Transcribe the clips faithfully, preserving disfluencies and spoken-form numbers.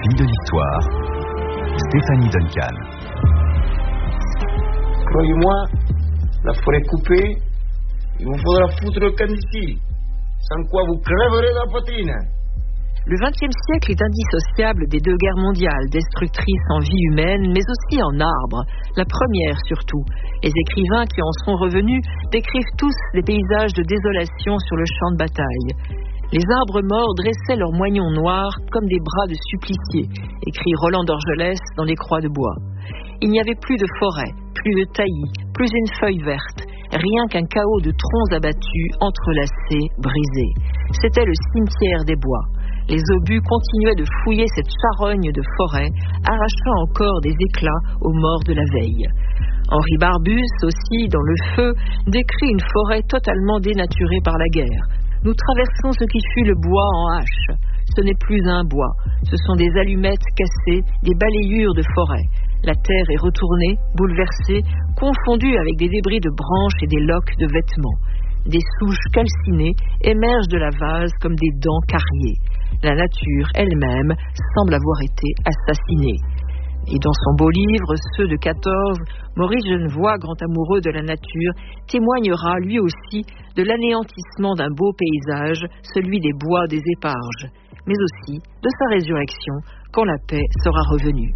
fil de l'histoire, Stéphanie Duncan. Croyez-moi, la forêt coupée, il vous faudra foutre le camp d'ici, sans quoi vous crèverez de la poitrine. Le vingtième siècle est indissociable des deux guerres mondiales, destructrices en vie humaine, mais aussi en arbres. La première surtout. Les écrivains qui en sont revenus décrivent tous des paysages de désolation sur le champ de bataille. Les arbres morts dressaient leurs moignons noirs comme des bras de suppliciés, écrit Roland d'Orgelès dans Les Croix de bois. Il n'y avait plus de forêt, plus de taillis, plus une feuille verte, rien qu'un chaos de troncs abattus, entrelacés, brisés. C'était le cimetière des bois. Les obus continuaient de fouiller cette charogne de forêt, arrachant encore des éclats aux morts de la veille. Henri Barbusse, aussi, dans Le Feu, décrit une forêt totalement dénaturée par la guerre. Nous traversons ce qui fut le bois en hache. Ce n'est plus un bois, ce sont des allumettes cassées, des balayures de forêt. La terre est retournée, bouleversée, confondue avec des débris de branches et des loques de vêtements. Des souches calcinées émergent de la vase comme des dents carriées. La nature elle-même semble avoir été assassinée. Et dans son beau livre, Ceux de quatorze, Maurice Genevoix, grand amoureux de la nature, témoignera lui aussi de l'anéantissement d'un beau paysage, celui des bois des éparges, mais aussi de sa résurrection quand la paix sera revenue.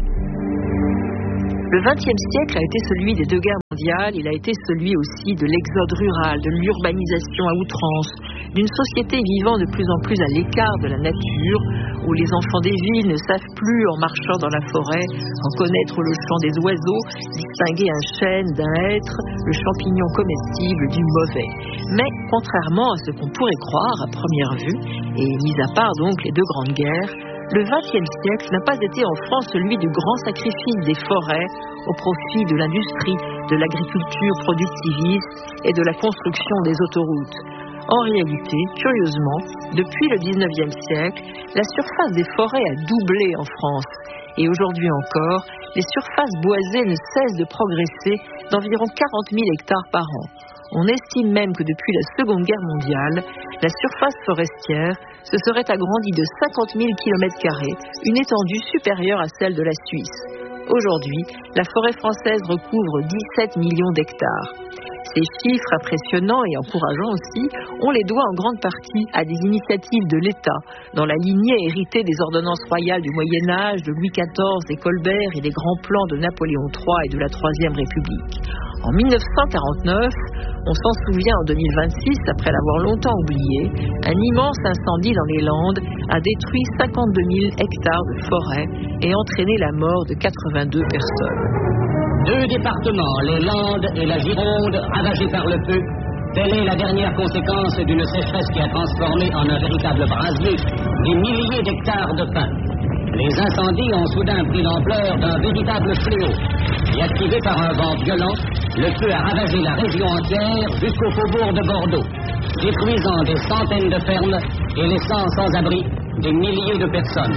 Le vingtième siècle a été celui des deux guerres mondiales, il a été celui aussi de l'exode rural, de l'urbanisation à outrance, d'une société vivant de plus en plus à l'écart de la nature, où les enfants des villes ne savent plus, en marchant dans la forêt, reconnaître le chant des oiseaux, distinguer un chêne d'un hêtre, le champignon comestible du mauvais. Mais, contrairement à ce qu'on pourrait croire à première vue, et mis à part donc les deux grandes guerres, le vingtième siècle n'a pas été en France celui du grand sacrifice des forêts au profit de l'industrie, de l'agriculture productiviste et de la construction des autoroutes. En réalité, curieusement, depuis le dix-neuvième siècle, la surface des forêts a doublé en France. Et aujourd'hui encore, les surfaces boisées ne cessent de progresser d'environ quarante mille hectares par an. On estime même que depuis la Seconde Guerre mondiale, la surface forestière se serait agrandie de cinquante mille kilomètres carrés, une étendue supérieure à celle de la Suisse. Aujourd'hui, la forêt française recouvre dix-sept millions d'hectares. Ces chiffres impressionnants et encourageants aussi, on les doit en grande partie à des initiatives de l'État, dans la lignée héritée des ordonnances royales du Moyen-Âge, de Louis quatorze, des Colbert et des grands plans de Napoléon trois et de la Troisième République. En mille neuf cent quarante-neuf, on s'en souvient en deux mille vingt-six, après l'avoir longtemps oublié, un immense incendie dans les Landes a détruit cinquante-deux mille hectares de forêt et entraîné la mort de quatre-vingt-deux personnes. Deux départements, les Landes et la Gironde, ravagés par le feu. Telle est la dernière conséquence d'une sécheresse qui a transformé en un véritable brasier des milliers d'hectares de pins. Les incendies ont soudain pris l'ampleur d'un véritable fléau. Et activé par un vent violent, le feu a ravagé la région entière jusqu'au faubourg de Bordeaux, détruisant des centaines de fermes et laissant sans abri des milliers de personnes.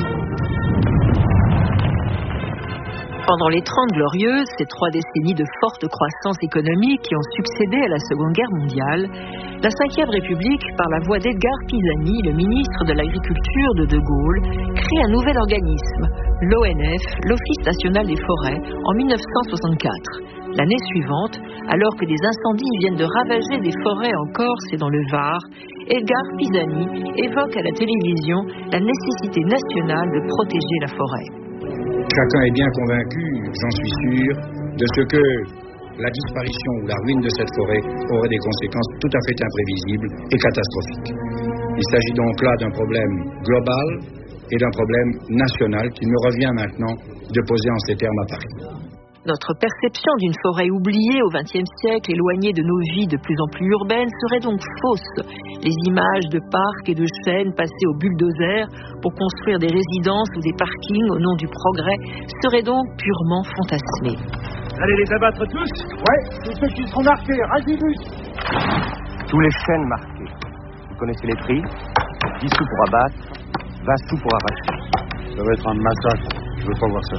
Pendant les Trente Glorieuses, ces trois décennies de forte croissance économique qui ont succédé à la Seconde Guerre mondiale, la Cinquième République, par la voix d'Edgar Pisani, le ministre de l'Agriculture de De Gaulle, crée un nouvel organisme, l'O N F, l'Office national des forêts, en mille neuf cent soixante-quatre. L'année suivante, alors que des incendies viennent de ravager des forêts en Corse et dans le Var, Edgar Pisani évoque à la télévision la nécessité nationale de protéger la forêt. Chacun est bien convaincu, j'en suis sûr, de ce que la disparition ou la ruine de cette forêt aurait des conséquences tout à fait imprévisibles et catastrophiques. Il s'agit donc là d'un problème global et d'un problème national qu'il me revient maintenant de poser en ces termes à Paris. Notre perception d'une forêt oubliée au vingtième siècle, éloignée de nos vies de plus en plus urbaines, serait donc fausse. Les images de parcs et de chênes passés au bulldozer pour construire des résidences ou des parkings au nom du progrès seraient donc purement fantasmées. Allez les abattre tous? Ouais, tous ceux qui seront marqués, Razibus. Tous les chênes marqués. Vous connaissez les prix? dix sous pour abattre, vingt sous pour arracher. Ça va être un massacre, je veux pas voir ça.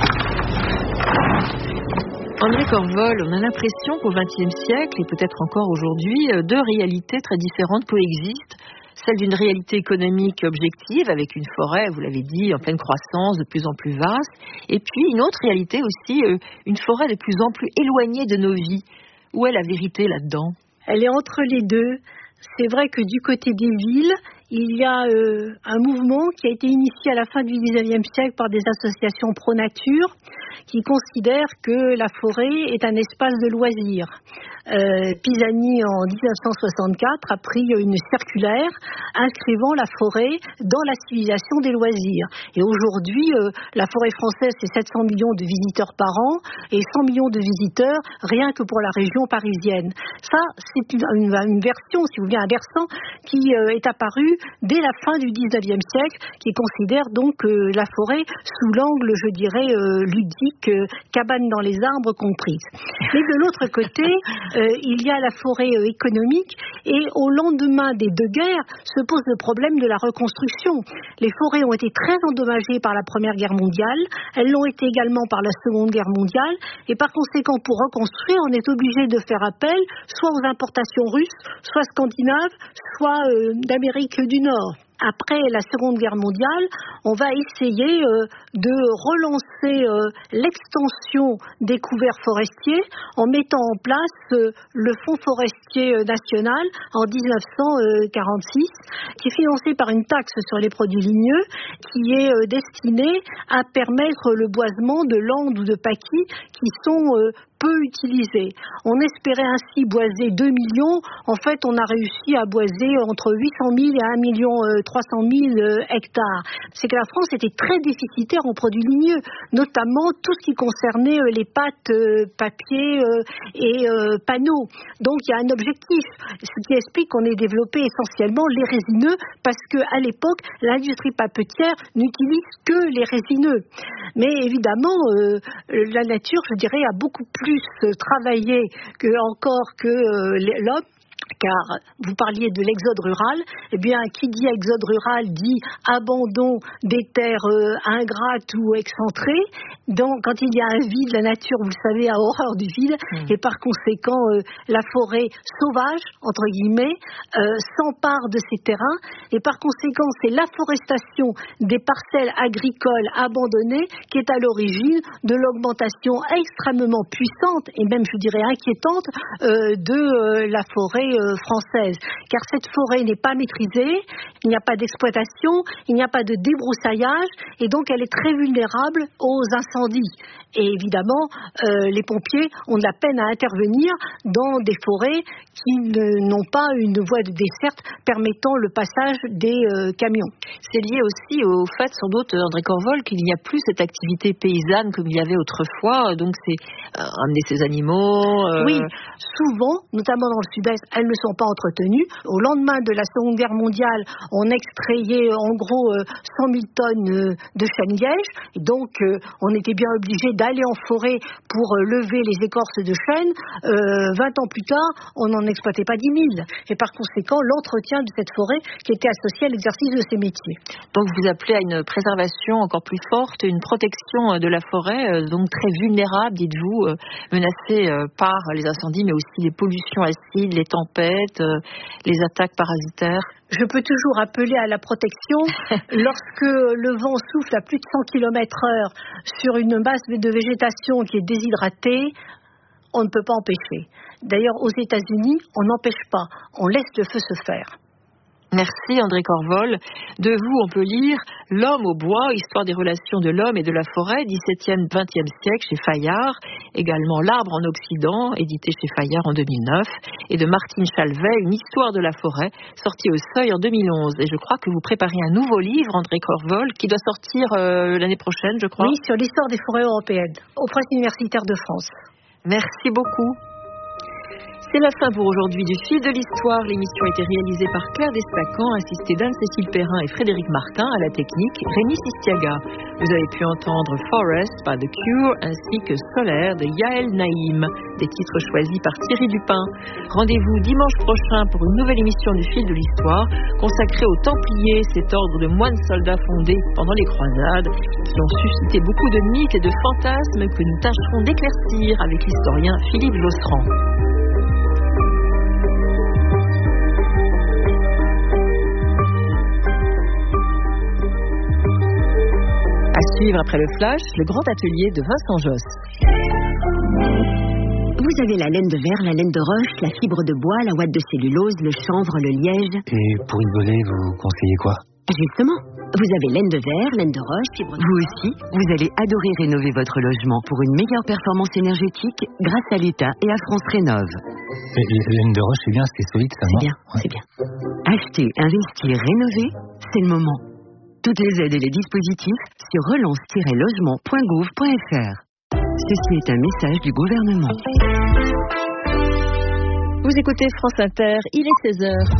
André Corvol, on a l'impression qu'au vingtième siècle, et peut-être encore aujourd'hui, deux réalités très différentes coexistent, celle d'une réalité économique objective avec une forêt, vous l'avez dit, en pleine croissance, de plus en plus vaste, et puis une autre réalité aussi, euh, une forêt de plus en plus éloignée de nos vies. Où est la vérité là-dedans ? Elle est entre les deux. C'est vrai que du côté des villes, il y a euh, un mouvement qui a été initié à la fin du dix-neuvième siècle par des associations pro-nature qui considèrent que la forêt est un espace de loisirs. Euh, Pisani, en dix-neuf cent soixante-quatre, a pris une circulaire inscrivant la forêt dans la civilisation des loisirs. Et aujourd'hui, euh, la forêt française, c'est sept cents millions de visiteurs par an et cent millions de visiteurs rien que pour la région parisienne. Ça, c'est une, une, une version, si vous voulez, un versant qui euh, est apparu dès la fin du dix-neuvième siècle, qui considère donc euh, la forêt sous l'angle, je dirais, euh, ludique, euh, cabane dans les arbres comprise. Mais de l'autre côté, euh, il y a la forêt euh, économique, et au lendemain des deux guerres se pose le problème de la reconstruction. Les forêts ont été très endommagées par la Première Guerre mondiale, elles l'ont été également par la Seconde Guerre mondiale, et par conséquent, pour reconstruire, on est obligé de faire appel soit aux importations russes, soit scandinaves, soit euh, d'Amérique du Nord. Après la Seconde Guerre mondiale, on va essayer euh, de relancer euh, l'extension des couverts forestiers en mettant en place euh, le Fonds forestier euh, national en dix-neuf cent quarante-six, qui est financé par une taxe sur les produits ligneux, qui est euh, destinée à permettre le boisement de landes ou de paquis qui sont euh, peu utilisés. On espérait ainsi boiser deux millions. En fait, on a réussi à boiser entre huit cent mille et un million trois cent mille hectares. C'est que la France était très déficitaire en produits ligneux, notamment tout ce qui concernait les pâtes, papier et panneaux. Donc, il y a un objectif, ce qui explique qu'on ait développé essentiellement les résineux, parce qu'à l'époque, l'industrie papetière n'utilise que les résineux. Mais évidemment, euh, la nature, je dirais, a beaucoup plus travaillé que, encore que euh, l'homme. Car vous parliez de l'exode rural, eh bien, qui dit exode rural dit abandon des terres euh, ingrates ou excentrées. Donc, quand il y a un vide, la nature, vous le savez, a horreur du vide, mmh. et par conséquent, euh, la forêt sauvage, entre guillemets, euh, s'empare de ces terrains, et par conséquent, c'est l'afforestation des parcelles agricoles abandonnées qui est à l'origine de l'augmentation extrêmement puissante, et même, je dirais, inquiétante, euh, de euh, la forêt française, car cette forêt n'est pas maîtrisée, il n'y a pas d'exploitation, il n'y a pas de débroussaillage, et donc elle est très vulnérable aux incendies. Et évidemment, euh, les pompiers ont de la peine à intervenir dans des forêts qui ne, n'ont pas une voie de desserte permettant le passage des euh, camions. C'est lié aussi au fait, sans doute, André Corvol, qu'il n'y a plus cette activité paysanne comme il y avait autrefois, donc c'est euh, amener ses animaux... Euh... Oui, souvent, notamment dans le sud-est, elles ne sont pas entretenues. Au lendemain de la Seconde Guerre mondiale, on extrayait en gros euh, cent mille tonnes euh, de chêne-liège, et donc euh, on était bien obligé d'aller en forêt pour euh, lever les écorces de chêne. Euh, vingt ans plus tard, on n'en exploitait pas dix mille. Et par conséquent, l'entretien de cette forêt qui était associé à l'exercice de ces métiers. Donc vous appelez à une préservation encore plus forte, une protection de la forêt, euh, donc très vulnérable, dites-vous, euh, menacée euh, par les incendies, mais aussi les pollutions acides, les tempêtes, euh, les attaques parasitaires. Je peux toujours appeler à la protection lorsque le vent souffle à plus de cent kilomètres heure sur une masse de végétation qui est déshydratée, on ne peut pas empêcher. D'ailleurs, aux États-Unis, on n'empêche pas, on laisse le feu se faire. Merci André Corvol. De vous, on peut lire L'homme au bois, histoire des relations de l'homme et de la forêt, dix-septième vingtième siècle chez Fayard. Également L'arbre en Occident, édité chez Fayard en deux mille neuf. Et de Martine Chalvet, Une histoire de la forêt, sorti au Seuil en deux mille onze. Et je crois que vous préparez un nouveau livre, André Corvol, qui doit sortir euh, l'année prochaine, je crois. Oui, sur l'histoire des forêts européennes, aux presses universitaires de France. Merci beaucoup. C'est la fin pour aujourd'hui du Fil de l'Histoire. L'émission a été réalisée par Claire Destacan, assistée d'Anne-Cécile Perrin et Frédéric Martin à la technique, Rémi Sistiaga. Vous avez pu entendre Forest par The Cure ainsi que Solaire de Yael Naïm, des titres choisis par Thierry Dupin. Rendez-vous dimanche prochain pour une nouvelle émission du Fil de l'Histoire consacrée aux Templiers, cet ordre de moines soldats fondé pendant les croisades qui ont suscité beaucoup de mythes et de fantasmes que nous tâcherons d'éclaircir avec l'historien Philippe Josserand. suivre après le flash, le grand atelier de Vincent Josse. Vous avez la laine de verre, la laine de roche, la fibre de bois, la ouate de cellulose, le chanvre, le liège. Et pour isoler, vous conseillez quoi? Justement, vous avez laine de verre, laine de roche, fibre de... Vous aussi, vous allez adorer rénover votre logement pour une meilleure performance énergétique grâce à l'État et à France Rénov'. Et la laine de roche, c'est bien, c'est solide, ça, non? C'est bien, ouais. c'est bien. Acheter, investir, rénover, c'est le moment. Toutes les aides et les dispositifs sur relance tiret logement point gouv point f r. Ceci est un message du gouvernement. Vous écoutez France Inter, il est seize heures.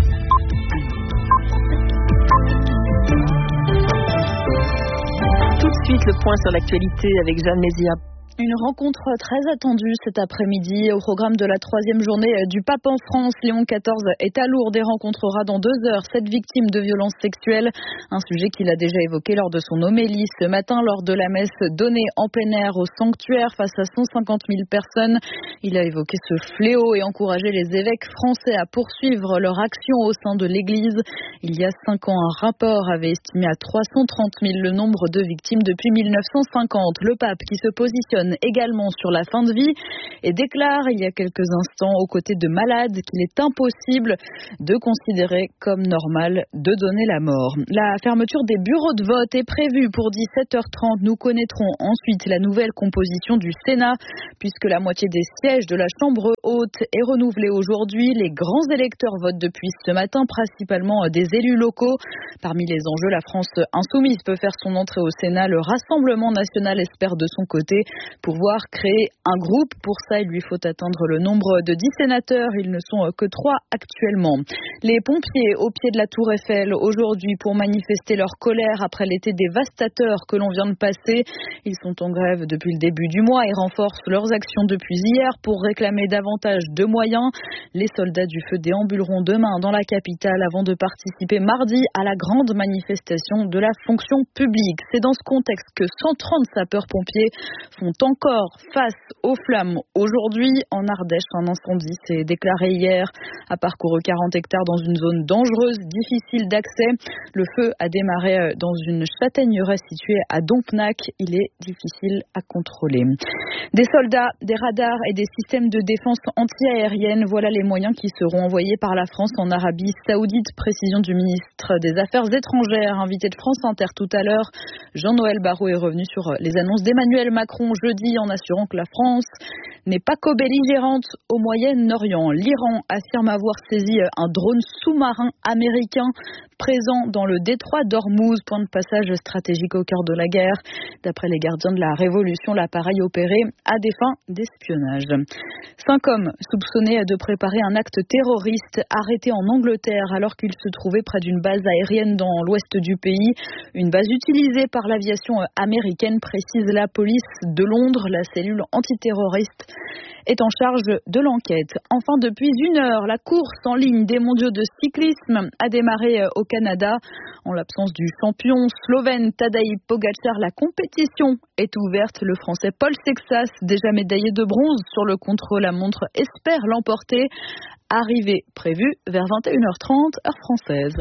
Tout de suite, le point sur l'actualité avec Jeanne Mézia. Une rencontre très attendue cet après-midi au programme de la troisième journée du pape en France. Léon quatorze est à Lourdes et rencontrera dans deux heures sept victimes de violences sexuelles. Un sujet qu'il a déjà évoqué lors de son homélie ce matin lors de la messe donnée en plein air au sanctuaire face à cent cinquante mille personnes. Il a évoqué ce fléau et encouragé les évêques français à poursuivre leur action au sein de l'Église. Il y a cinq ans, un rapport avait estimé à trois cent trente mille le nombre de victimes depuis mille neuf cent cinquante. Le pape qui se positionne également sur la fin de vie et déclare il y a quelques instants aux côtés de malades qu'il est impossible de considérer comme normal de donner la mort. La fermeture des bureaux de vote est prévue pour dix-sept heures trente. Nous connaîtrons ensuite la nouvelle composition du Sénat puisque la moitié des sièges de la Chambre haute est renouvelée aujourd'hui. Les grands électeurs votent depuis ce matin, principalement des élus locaux. Parmi les enjeux, la France insoumise peut faire son entrée au Sénat. Le Rassemblement national espère de son côté pouvoir créer un groupe. Pour ça, il lui faut atteindre le nombre de dix sénateurs. Ils ne sont que trois actuellement. Les pompiers au pied de la Tour Eiffel aujourd'hui pour manifester leur colère après l'été dévastateur que l'on vient de passer. Ils sont en grève depuis le début du mois et renforcent leurs actions depuis hier pour réclamer davantage de moyens. Les soldats du feu déambuleront demain dans la capitale avant de participer mardi à la grande manifestation de la fonction publique. C'est dans ce contexte que cent trente sapeurs-pompiers font encore face aux flammes aujourd'hui. En Ardèche, un incendie s'est déclaré hier, a parcouru quarante hectares dans une zone dangereuse, difficile d'accès. Le feu a démarré dans une châtaigneraie située à Dompnac. Il est difficile à contrôler. Des soldats, des radars et des systèmes de défense anti-aérienne, voilà les moyens qui seront envoyés par la France en Arabie Saoudite. Précision du ministre des Affaires étrangères, invité de France Inter tout à l'heure. Jean-Noël Barrot est revenu sur les annonces d'Emmanuel Macron jeudi en assurant que la France n'est pas co-belligérante au Moyen-Orient. L'Iran affirme avoir saisi un drone sous-marin américain présent dans le détroit d'Ormuz, point de passage stratégique au cœur de la guerre. D'après les gardiens de la Révolution, l'appareil opérait à des fins d'espionnage. Cinq hommes soupçonnés de préparer un acte terroriste arrêtés en Angleterre alors qu'ils se trouvaient près d'une base aérienne dans l'ouest du pays. Une base utilisée par l'aviation américaine, précise la police de Londres. La cellule antiterroriste est en charge de l'enquête. Enfin, depuis une heure, la course en ligne des mondiaux de cyclisme a démarré au Canada. En l'absence du champion slovène Tadej Pogačar, la compétition est ouverte. Le Français Paul Sexas, déjà médaillé de bronze sur le contre-la-montre, espère l'emporter. Arrivée prévue vers vingt et une heures trente, heure française.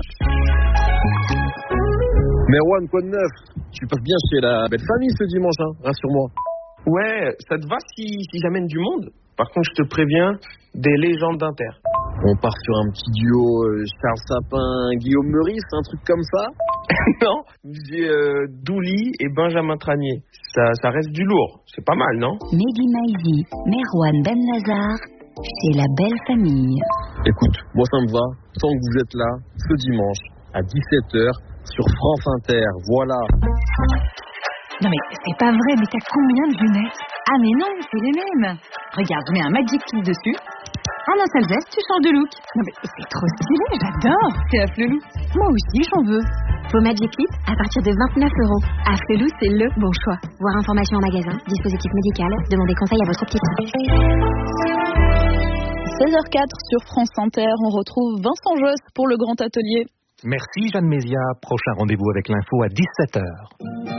Merwan, quoi de neuf? Tu passes bien chez la belle famille ce dimanche, hein, rassure-moi. Ouais, ça te va si, si j'amène du monde? Par contre, je te préviens, des légendes d'Inter. On part sur un petit duo euh, Charles Sapin, Guillaume Meurice, un truc comme ça? Non, j'ai euh, Douli et Benjamin Tranier. Ça, ça reste du lourd, c'est pas mal, non? Mehdi Maizi, Merwan Ben Lazar, c'est la belle famille. Écoute, moi ça me va, tant que vous êtes là, ce dimanche, à dix-sept heures, sur France Inter, voilà. Non mais c'est pas vrai, mais t'as combien de lunettes? Ah mais non, c'est les mêmes. Regarde, je mets un Magic Clip dessus. En un seul geste, tu changes de look. Non mais c'est trop stylé, j'adore. C'est Afflelou. Moi aussi, j'en veux. Vos Magic Clip à partir de vingt-neuf euros. Afflelou, c'est le bon choix. Voir information en magasin, dispositif médical, demandez conseil à votre opticien. seize heures quatre sur France Inter, on retrouve Vincent Josse pour le Grand Atelier. Merci Jeanne Mézia. Prochain rendez-vous avec l'info à dix-sept heures.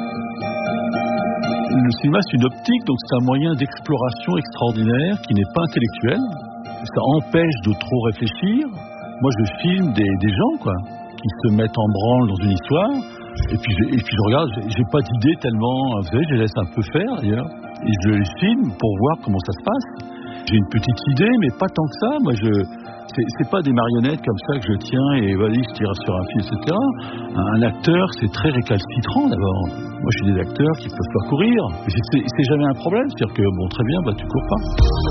Le cinéma, c'est une optique, donc c'est un moyen d'exploration extraordinaire qui n'est pas intellectuel. Ça empêche de trop réfléchir. Moi, je filme des, des gens, quoi, qui se mettent en branle dans une histoire. Et puis, je, et puis je regarde, j'ai, j'ai pas d'idée tellement, vous savez, je les laisse un peu faire d'ailleurs. Et je les filme pour voir comment ça se passe. J'ai une petite idée, mais pas tant que ça. Moi, je, c'est, c'est pas des marionnettes comme ça que je tiens et vas-y, je tire sur un fil, et cetera. Un acteur, c'est très récalcitrant d'abord. Moi, je suis des acteurs qui peuvent pas courir. Et c'est, c'est jamais un problème. C'est-à-dire que, bon, très bien, bah, tu cours pas.